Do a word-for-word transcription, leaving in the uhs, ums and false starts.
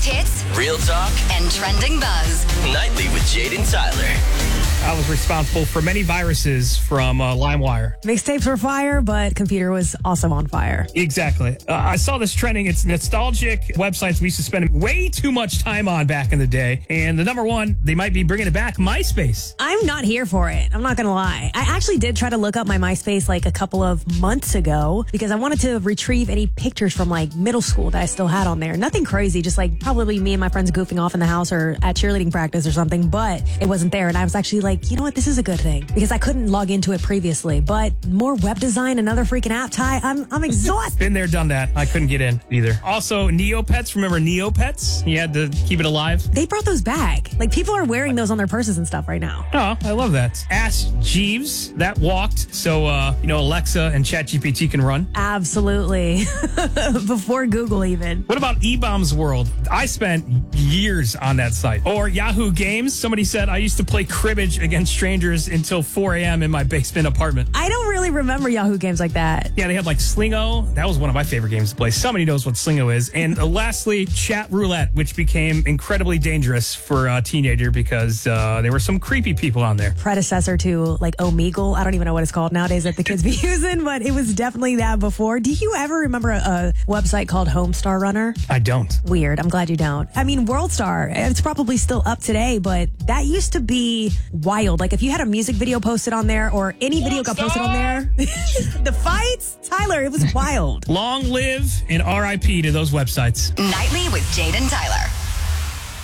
hits, real talk, and trending buzz. Nightly with Jade and Tyler. I was responsible for many viruses from uh, LimeWire. Mixtapes were fire, but computer was also on fire. Exactly. Uh, I saw this trending. It's nostalgic websites we used to spend way too much time on back in the day. And the number one, they might be bringing it back, MySpace. I'm not here for it. I'm not going to lie. I actually did try to look up my MySpace like a couple of months ago because I wanted to retrieve any pictures from like middle school that I still had on there. Nothing crazy, just like probably me and my friends goofing off in the house or at cheerleading practice or something, but it wasn't there. And I was actually like, you know what, this is a good thing because I couldn't log into it previously. But more web design, another freaking app, Ty, I'm, I'm exhausted. Been there, done that. I couldn't get in either. Also, Neopets. Remember Neopets? You had to keep it alive. They brought those back. Like people are wearing those on their purses and stuff right now. Oh, I love that. Ask Jeeves. That walked. So, uh, you know, Alexa and ChatGPT can run. Absolutely. Before Google even. What about E-Bombs World? I spent years on that site. Or Yahoo Games. Somebody said I used to play cribbage against strangers until four a.m. in my basement apartment. I don't really remember Yahoo games like that. Yeah, they had like Slingo. That was one of my favorite games to play. Somebody knows what Slingo is. And uh, lastly, Chat Roulette, which became incredibly dangerous for a teenager because uh, there were some creepy people on there. Predecessor to like Omegle. I don't even know what it's called nowadays that the kids be using, but it was definitely that before. Do you ever remember a, a website called Homestar Runner? I don't. Weird. I'm glad you don't. I mean, WorldStar, it's probably still up today, but that used to be wild. Like if you had a music video posted on there or any video got posted on there, the fights, Tyler, it was wild. Long live and R I P to those websites. Nightly with Jade and Tyler.